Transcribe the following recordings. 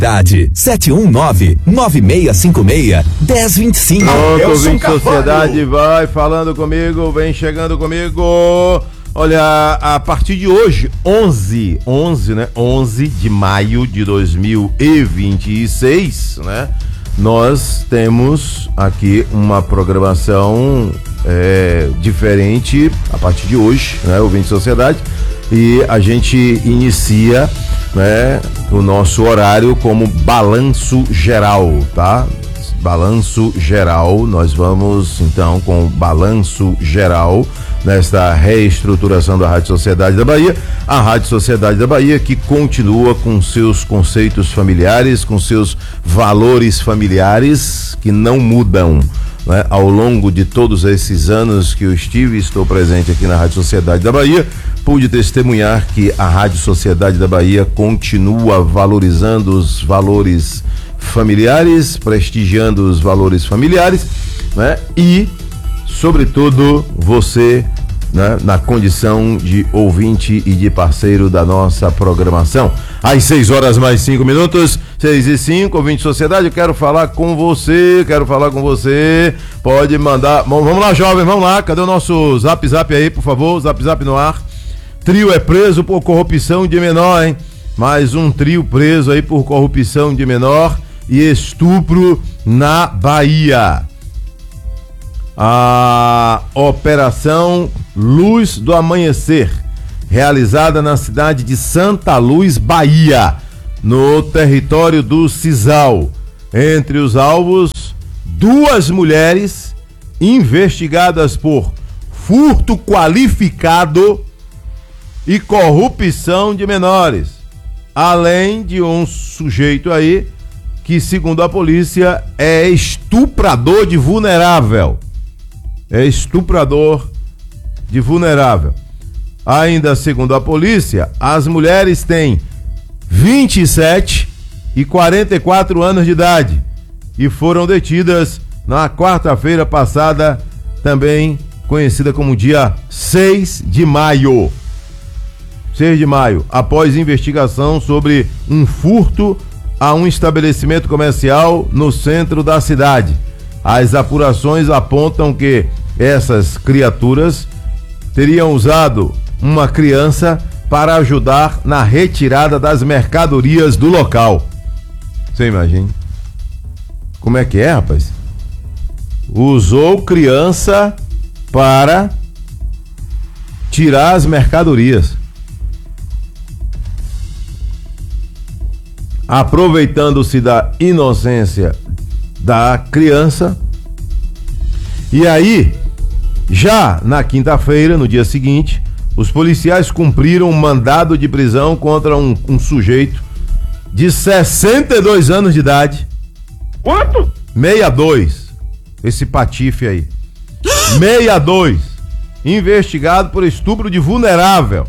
Tarde 719-9656-1025. Pronto, ouvinte de Sociedade, vai falando comigo, vem chegando comigo. Olha, a partir de hoje, 11 de maio de 2026, né? Nós temos aqui uma programação diferente a partir de hoje, né? Ouvinte de Sociedade, e a gente inicia, né, o nosso horário como balanço geral, tá? Balanço geral, nós vamos então com o balanço geral nesta reestruturação da Rádio Sociedade da Bahia, a Rádio Sociedade da Bahia que continua com seus conceitos familiares, com seus valores familiares que não mudam, né? Ao longo de todos esses anos que eu estou presente aqui na Rádio Sociedade da Bahia, pude testemunhar que a Rádio Sociedade da Bahia continua valorizando os valores familiares, prestigiando os valores familiares, né? E, sobretudo, você, né, na condição de ouvinte e de parceiro da nossa programação. Às 6h mais 5, 6h05, ouvinte de Sociedade, eu quero falar com você, pode mandar, vamos lá, jovem, vamos lá, cadê o nosso zap aí, por favor, zap no ar. Trio é preso por corrupção de menor, hein? Mais um trio preso aí por corrupção de menor e estupro na Bahia. A Operação Luz do Amanhecer, realizada na cidade de Santa Luz, Bahia, no território do Cisal. Entre os alvos, 2 mulheres investigadas por furto qualificado e corrupção de menores, além de um sujeito aí que, segundo a polícia, é estuprador de vulnerável. Ainda segundo a polícia, as mulheres têm 27 e 44 anos de idade e foram detidas na quarta-feira passada, também conhecida como dia 6 de maio, após investigação sobre um furto a um estabelecimento comercial no centro da cidade. As apurações apontam que essas criaturas teriam usado uma criança para ajudar na retirada das mercadorias do local. Você imagina? Como é que é, rapaz? Usou criança para tirar as mercadorias. Aproveitando-se da inocência da criança. E aí, já na quinta-feira, no dia seguinte, os policiais cumpriram um mandado de prisão contra um sujeito de 62 anos de idade. Quanto? 62. Esse patife aí. 62. Investigado por estupro de vulnerável.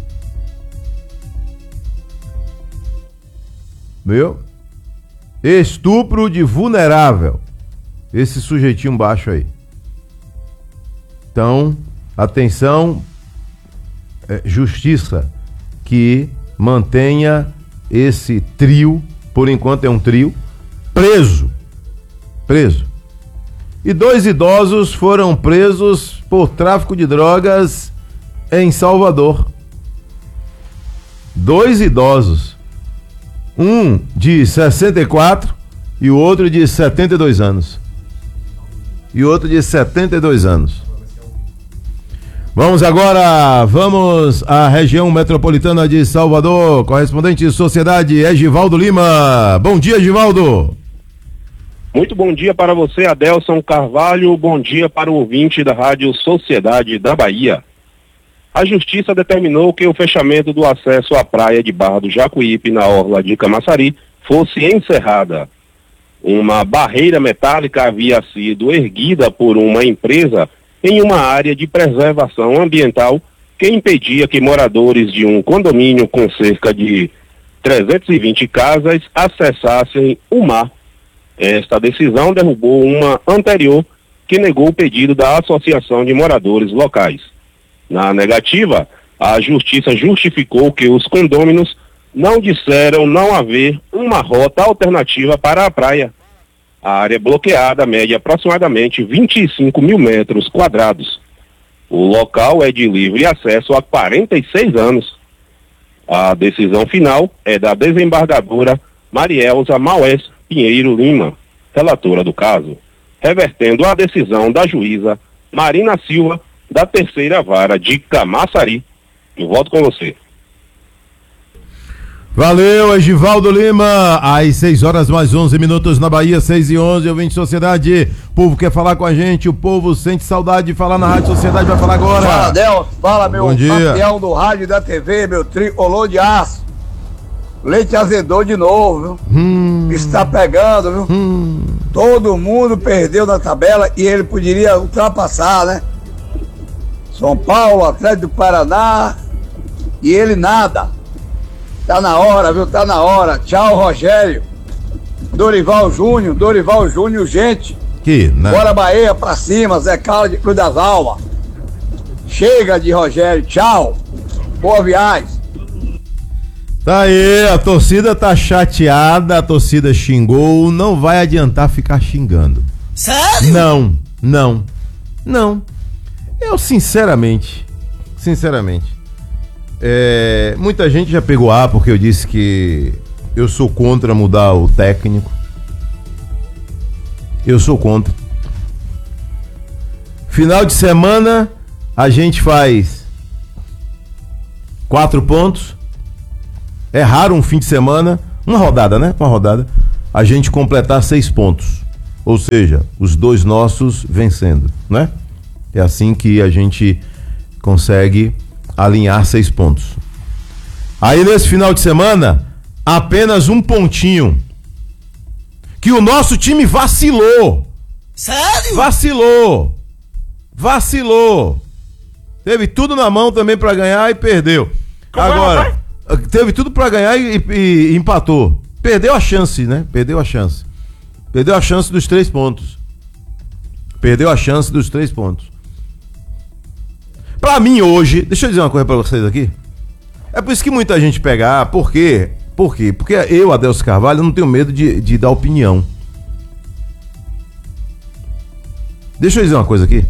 Viu? Estupro de vulnerável. Esse sujeitinho baixo aí. Então, atenção, justiça, que mantenha esse trio, por enquanto é um trio, preso. E 2 idosos foram presos por tráfico de drogas em Salvador. 2 idosos. Um de 64 e o outro de 72 anos. Vamos agora, à região metropolitana de Salvador, correspondente Sociedade, Egivaldo Lima. Bom dia, Egivaldo. Muito bom dia para você, Adelson Carvalho, bom dia para o ouvinte da Rádio Sociedade da Bahia. A Justiça determinou que o fechamento do acesso à praia de Barra do Jacuípe, na orla de Camaçari, fosse encerrada. Uma barreira metálica havia sido erguida por uma empresa em uma área de preservação ambiental que impedia que moradores de um condomínio com cerca de 320 casas acessassem o mar. Esta decisão derrubou uma anterior que negou o pedido da Associação de Moradores Locais. Na negativa, a Justiça justificou que os condôminos não disseram não haver uma rota alternativa para a praia. A área bloqueada mede aproximadamente 25 mil metros quadrados. O local é de livre acesso há 46 anos. A decisão final é da desembargadora Marielza Maués Pinheiro Lima, relatora do caso, revertendo a decisão da juíza Marina Silva, da terceira vara de Camaçari. Eu volto com você. Valeu, Egivaldo Lima. Às 6 horas mais 11 minutos na Bahia, 6h11, ouvinte Sociedade. O povo quer falar com a gente, o povo sente saudade de falar na Rádio Sociedade, vai falar agora. Fala, Deus, fala, meu Bom dia. campeão do rádio e da TV, meu tricolor de aço. Leite azedou de novo, viu? Está pegando, viu? Todo mundo perdeu na tabela e ele poderia ultrapassar, né? São Paulo, Atlético do Paraná e ele nada. Tá na hora, viu? Tá na hora. Tchau, Rogério. Dorival Júnior, gente. Que, né? Bora Bahia pra cima, Zé Carlos de Cruz das Almas. Chega de Rogério, tchau. Boa viagem. Tá aí, a torcida tá chateada, a torcida xingou, não vai adiantar ficar xingando. Sério? Não. Eu sinceramente, muita gente já pegou porque eu disse que eu sou contra mudar o técnico. Eu sou contra. Final de semana, a gente faz 4 pontos. É raro um fim de semana, uma rodada, né? Uma rodada, a gente completar 6 pontos. Ou seja, os 2 nossos vencendo, né? É assim que a gente consegue alinhar 6 pontos. Aí nesse final de semana, apenas 1 pontinho. Que o nosso time vacilou. Sério? Vacilou. Teve tudo na mão também pra ganhar e perdeu. Agora, teve tudo pra ganhar e empatou. Perdeu a chance, né? Perdeu a chance dos 3 pontos. Pra mim hoje, deixa eu dizer uma coisa pra vocês aqui. É por isso que muita gente pega, por quê? Porque eu, Adelso Carvalho, não tenho medo de dar opinião. Deixa eu dizer uma coisa aqui.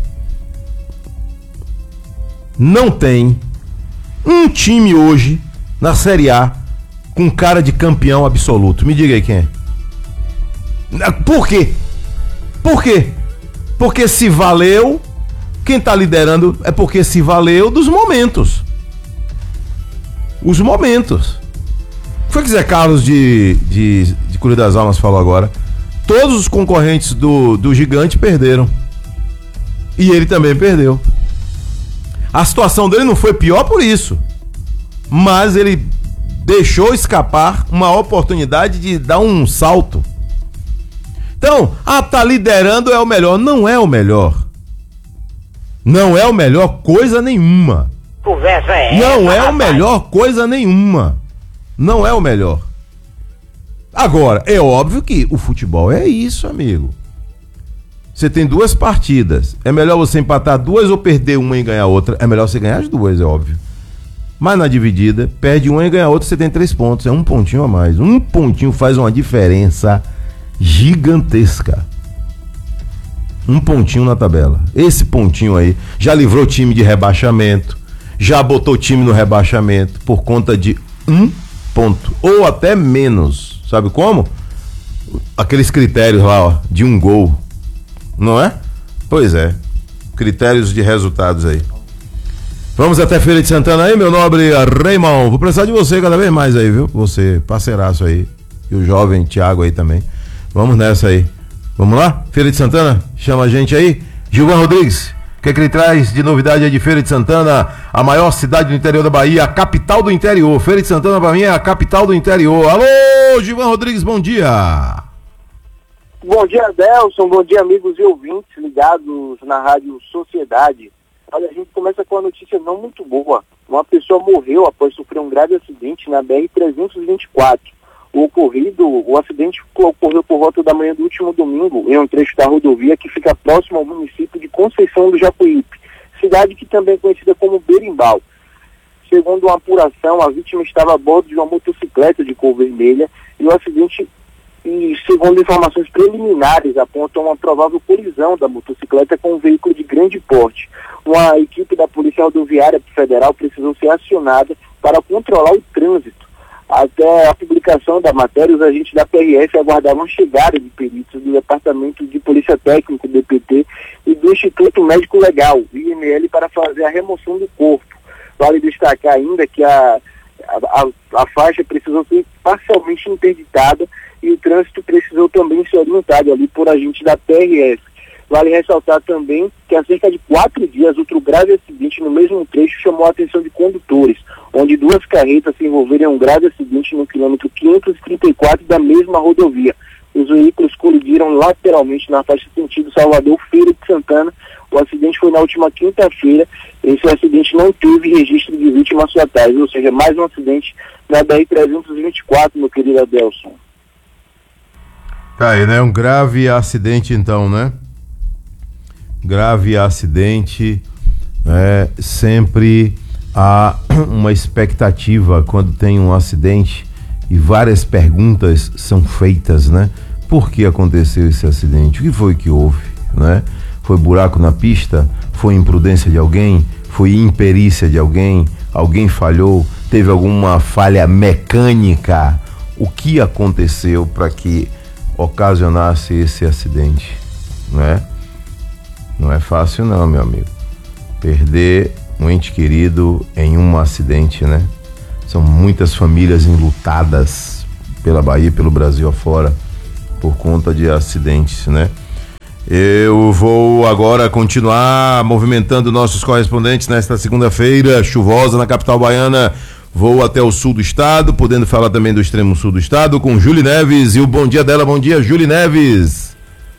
Não tem um time hoje na Série A com cara de campeão absoluto. Me diga aí quem é. Por quê? Porque se valeu, quem tá liderando é porque se valeu dos momentos. Os momentos. Foi que Zé Carlos de Cruz das Almas falou agora. Todos os concorrentes do Gigante perderam. E ele também perdeu. A situação dele não foi pior por isso. Mas ele deixou escapar uma oportunidade de dar um salto. Então, tá liderando é o melhor. Não é o melhor. Não é o melhor coisa nenhuma. Conversa é Não essa, é o rapaz? melhor coisa nenhuma. Não é o melhor. Agora, é óbvio que o futebol é isso, amigo. Você tem 2 partidas. É melhor você empatar 2 ou perder uma e ganhar outra? É melhor você ganhar as 2, é óbvio. Mas na dividida, perde uma e ganha outra, você tem 3 pontos. É 1 pontinho a mais. 1 pontinho faz uma diferença gigantesca. 1 pontinho na tabela. Esse pontinho aí já livrou o time de rebaixamento. Já botou o time no rebaixamento por conta de 1 ponto. Ou até menos. Sabe como? Aqueles critérios lá, ó, de 1 gol. Não é? Pois é. Critérios de resultados aí. Vamos até Feira de Santana aí, meu nobre Raymond. Vou precisar de você cada vez mais aí, viu? Você, parceiraço aí. E o jovem Thiago aí também. Vamos nessa aí. Vamos lá? Feira de Santana? Chama a gente aí. Gilvan Rodrigues. O que ele traz de novidade aí de Feira de Santana? A maior cidade do interior da Bahia, a capital do interior. Feira de Santana pra mim é a capital do interior. Alô, Gilvan Rodrigues, bom dia. Bom dia, Adelson. Bom dia, amigos e ouvintes ligados na Rádio Sociedade. Olha, a gente começa com uma notícia não muito boa. Uma pessoa morreu após sofrer um grave acidente na BR-324. O acidente ocorreu por volta da manhã do último domingo, em um trecho da rodovia que fica próximo ao município de Conceição do Jacuípe, cidade que também é conhecida como Berimbau. Segundo uma apuração, a vítima estava a bordo de uma motocicleta de cor vermelha e o acidente, e segundo informações preliminares, apontam uma provável colisão da motocicleta com um veículo de grande porte. Uma equipe da Polícia Rodoviária Federal precisou ser acionada para controlar o trânsito. Até a publicação da matéria, os agentes da PRF aguardavam a chegada de peritos do Departamento de Polícia Técnica, DPT, e do Instituto Médico Legal, IML, para fazer a remoção do corpo. Vale destacar ainda que a faixa precisou ser parcialmente interditada e o trânsito precisou também ser orientado ali por agentes da PRF. Vale ressaltar também que há cerca de 4 dias outro grave acidente no mesmo trecho chamou a atenção de condutores, onde 2 carretas se envolveram em um grave acidente no quilômetro 534 da mesma rodovia. Os veículos colidiram lateralmente na faixa sentido Salvador-Feira de Santana. O acidente foi na última quinta-feira. Esse acidente não teve registro de vítimas fatais, ou seja, mais um acidente na BR-324, meu querido Adelson. Tá aí, né? Um grave acidente então, né? Grave acidente, sempre há uma expectativa quando tem um acidente e várias perguntas são feitas, né? Por que aconteceu esse acidente? O que foi que houve, né? Foi buraco na pista? Foi imprudência de alguém? Foi imperícia de alguém? Alguém falhou? Teve alguma falha mecânica? O que aconteceu para que ocasionasse esse acidente, né? Não é fácil não, meu amigo. Perder um ente querido em um acidente, né? São muitas famílias enlutadas pela Bahia, pelo Brasil afora, por conta de acidentes, né? Eu vou agora continuar movimentando nossos correspondentes nesta segunda-feira chuvosa na capital baiana. Vou até o sul do estado, podendo falar também do extremo sul do estado, com Julie Neves. E o bom dia dela. Bom dia, Julie Neves.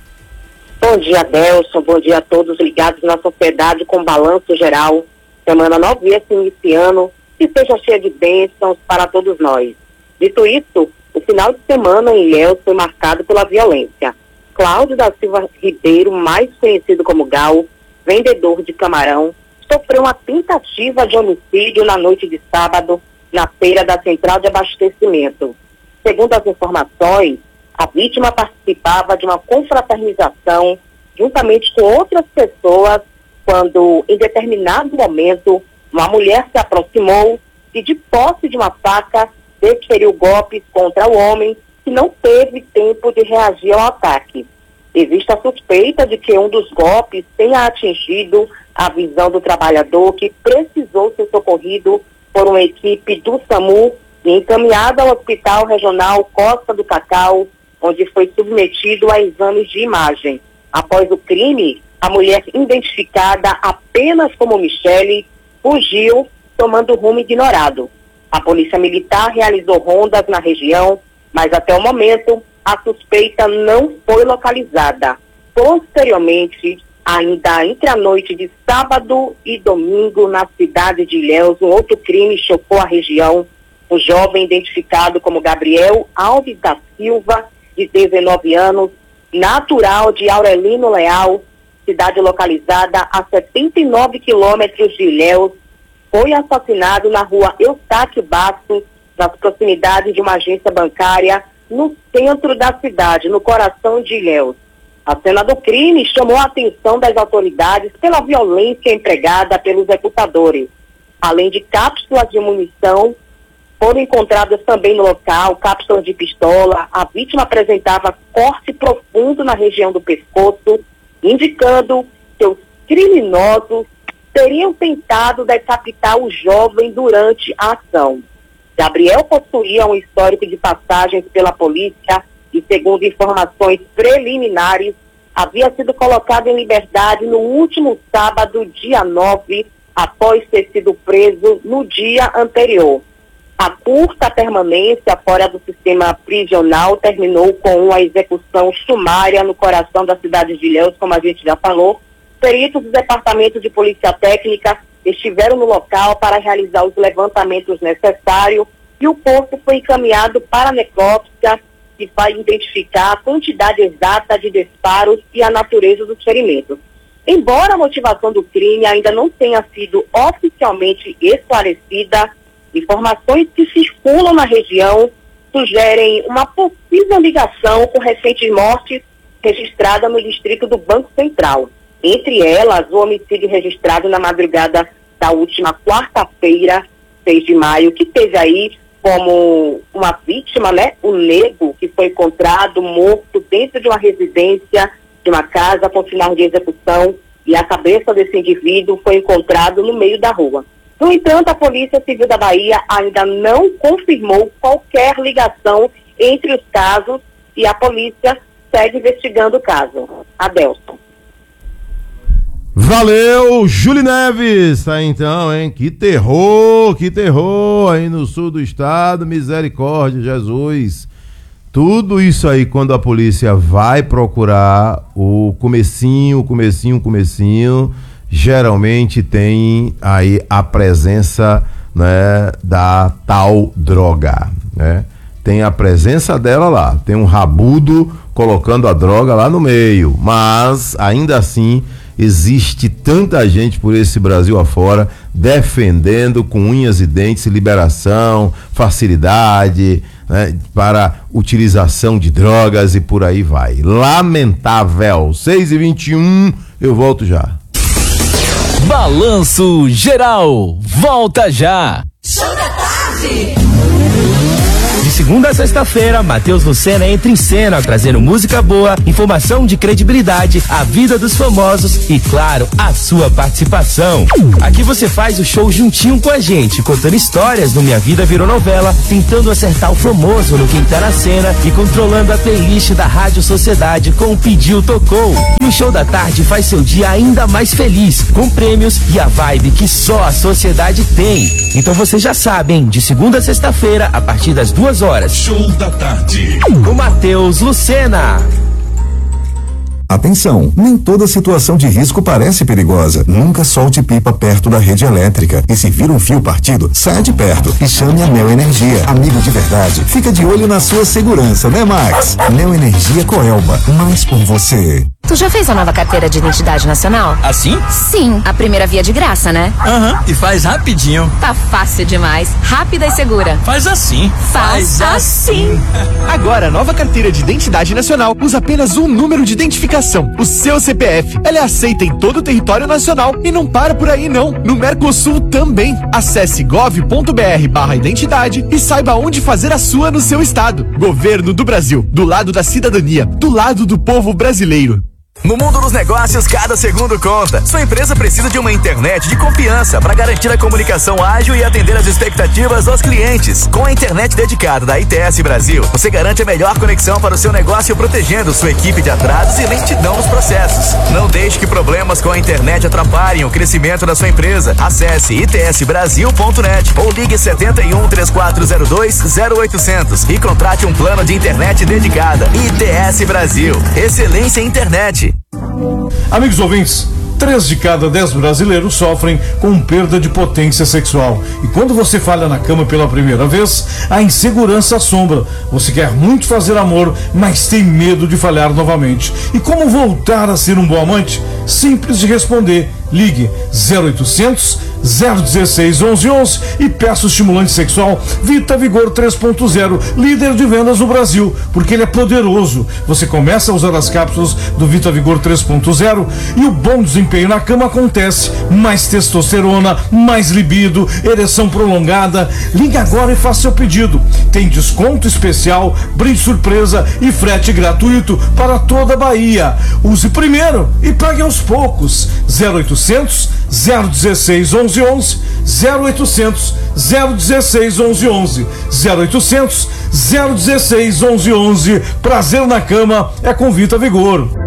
Bom dia, Adelson. Bom dia a todos ligados na sociedade com balanço geral. Semana novinha se iniciando, que seja cheia de bênçãos para todos nós. Dito isso, o final de semana em Ilhéus foi marcado pela violência. Cláudio da Silva Ribeiro, mais conhecido como Gal, vendedor de camarão, sofreu uma tentativa de homicídio na noite de sábado, na feira da Central de Abastecimento. Segundo as informações, a vítima participava de uma confraternização juntamente com outras pessoas, quando, em determinado momento, uma mulher se aproximou e, de posse de uma faca, desferiu golpes contra o homem, que não teve tempo de reagir ao ataque. Existe a suspeita de que um dos golpes tenha atingido a visão do trabalhador, que precisou ser socorrido por uma equipe do SAMU e encaminhado ao Hospital Regional Costa do Cacau, onde foi submetido a exames de imagem. Após o crime, a mulher, identificada apenas como Michele, fugiu, tomando rumo ignorado. A Polícia Militar realizou rondas na região, mas até o momento a suspeita não foi localizada. Posteriormente, ainda entre a noite de sábado e domingo, na cidade de Ilhéus, um outro crime chocou a região. Um jovem identificado como Gabriel Alves da Silva, de 19 anos, natural de Aurelino Leal, cidade localizada a 79 quilômetros de Ilhéus, foi assassinado na rua Eustáquio Bastos, nas proximidades de uma agência bancária, no centro da cidade, no coração de Ilhéus. A cena do crime chamou a atenção das autoridades pela violência empregada pelos executadores. Além de cápsulas de munição, foram encontradas também no local cápsulas de pistola. A vítima apresentava corte profundo na região do pescoço, indicando que os criminosos teriam tentado decapitar o jovem durante a ação. Gabriel possuía um histórico de passagens pela polícia e, segundo informações preliminares, havia sido colocado em liberdade no último sábado, dia 9, após ter sido preso no dia anterior. A curta permanência fora do sistema prisional terminou com uma execução sumária no coração da cidade de Ilhéus, como a gente já falou. Peritos do Departamento de Polícia Técnica estiveram no local para realizar os levantamentos necessários e o corpo foi encaminhado para a necrópsia, que vai identificar a quantidade exata de disparos e a natureza dos ferimentos. Embora a motivação do crime ainda não tenha sido oficialmente esclarecida, informações que circulam na região sugerem uma possível ligação com recentes mortes registradas no distrito do Banco Central. Entre elas, o homicídio registrado na madrugada da última quarta-feira, 6 de maio, que teve aí como uma vítima, né, o nego, que foi encontrado morto dentro de uma residência, de uma casa com sinal de execução, e a cabeça desse indivíduo foi encontrado no meio da rua. No entanto, a Polícia Civil da Bahia ainda não confirmou qualquer ligação entre os casos e a polícia segue investigando o caso. Adelson. Valeu, Júlio Neves. Tá então, hein? Que terror aí no sul do estado. Misericórdia, Jesus. Tudo isso aí, quando a polícia vai procurar o comecinho, geralmente tem aí a presença, né, da tal droga, né? Tem a presença dela lá, tem um rabudo colocando a droga lá no meio, mas ainda assim existe tanta gente por esse Brasil afora defendendo com unhas e dentes liberação, facilidade, né, para utilização de drogas e por aí vai. Lamentável. 6h21, eu volto já. Balanço Geral, volta já. Show da tarde. De segunda a sexta-feira, Matheus Lucena entra em cena, trazendo música boa, informação de credibilidade, a vida dos famosos e, claro, a sua participação. Aqui você faz o show juntinho com a gente, contando histórias no Minha Vida Virou Novela, tentando acertar o famoso no Quem Tá na Cena e controlando a playlist da Rádio Sociedade com o Pediu Tocou. E o Show da Tarde faz seu dia ainda mais feliz, com prêmios e a vibe que só a Sociedade tem. Então você já sabe, hein? De segunda a sexta-feira, a partir das 2 horas. Show da Tarde. Com Matheus Lucena. Atenção, nem toda situação de risco parece perigosa. Nunca solte pipa perto da rede elétrica. E se vir um fio partido, saia de perto e chame a Neo Energia. Amigo de verdade, fica de olho na sua segurança, né, Max? Neo Energia Coelba, mais por você. Tu já fez a nova carteira de identidade nacional? Assim? Sim, a primeira via de graça, né? Aham, e faz rapidinho. Tá fácil demais, rápida e segura. Faz assim. Faz assim. Agora, a nova carteira de identidade nacional usa apenas um número de identificação, o seu CPF. Ela é aceita em todo o território nacional e não para por aí não. No Mercosul também. Acesse gov.br/identidade e saiba onde fazer a sua no seu estado. Governo do Brasil, do lado da cidadania, do lado do povo brasileiro. No mundo dos negócios, cada segundo conta. Sua empresa precisa de uma internet de confiança para garantir a comunicação ágil e atender as expectativas dos clientes. Com a internet dedicada da ITS Brasil, você garante a melhor conexão para o seu negócio, protegendo sua equipe de atrasos e lentidão nos processos. Não deixe que problemas com a internet atrapalhem o crescimento da sua empresa. Acesse itsbrasil.net ou ligue 71 3402 0800 e contrate um plano de internet dedicada. ITS Brasil. Excelência em internet. Amigos ouvintes, 3 de cada 10 brasileiros sofrem com perda de potência sexual. E quando você falha na cama pela primeira vez, a insegurança assombra. Você quer muito fazer amor, mas tem medo de falhar novamente. E como voltar a ser um bom amante? Simples de responder. Ligue 0800 016 1111 e peça o estimulante sexual Vita Vigor 3.0, líder de vendas no Brasil, porque ele é poderoso. Você começa a usar as cápsulas do Vita Vigor 3.0 e o bom desempenho na cama acontece. Mais testosterona, mais libido, ereção prolongada. Ligue agora e faça seu pedido. Tem desconto especial, brinde surpresa e frete gratuito para toda a Bahia. Use primeiro e pague aos poucos. 0800 016 1111, 0800 016 1111, 0800 016 1111. Prazer na cama é com Vita Vigor.